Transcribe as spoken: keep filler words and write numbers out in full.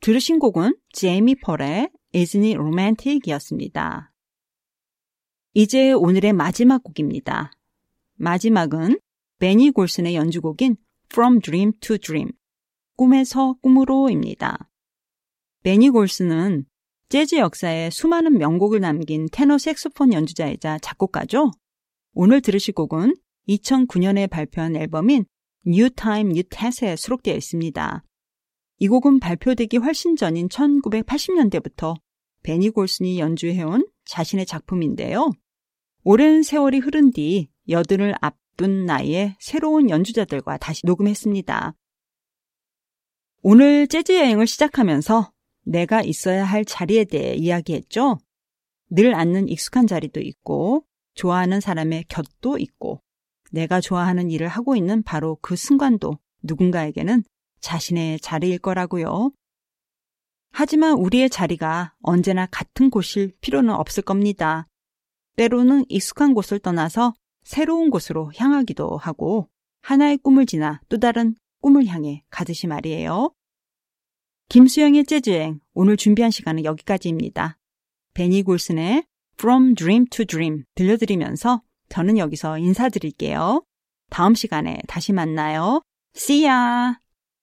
들으신 곡은 제이미 펄의 Isn't It Romantic 이었습니다. 이제 오늘의 마지막 곡입니다. 마지막은 베니 골슨의 연주곡인 From Dream to Dream, 꿈에서 꿈으로입니다. 베니 골슨은 재즈 역사에 수많은 명곡을 남긴 테너 색소폰 연주자이자 작곡가죠. 오늘 들으실 곡은 이천구 년에 발표한 앨범인 New Time, New Test에 수록되어 있습니다. 이 곡은 발표되기 훨씬 전인 천구백팔십 년대부터 베니 골슨이 연주해온 자신의 작품인데요. 오랜 세월이 흐른 뒤 여든을 앞둔 나이에 새로운 연주자들과 다시 녹음했습니다. 오늘 재즈 여행을 시작하면서 내가 있어야 할 자리에 대해 이야기했죠. 늘 앉는 익숙한 자리도 있고 좋아하는 사람의 곁도 있고 내가 좋아하는 일을 하고 있는 바로 그 순간도 누군가에게는 자신의 자리일 거라고요. 하지만 우리의 자리가 언제나 같은 곳일 필요는 없을 겁니다. 때로는 익숙한 곳을 떠나서 새로운 곳으로 향하기도 하고 하나의 꿈을 지나 또 다른 꿈을 향해 가듯이 말이에요. 김수영의 재즈여행, 오늘 준비한 시간은 여기까지입니다. 베니 골슨의 From Dream to Dream 들려드리면서 저는 여기서 인사드릴게요. 다음 시간에 다시 만나요. See ya!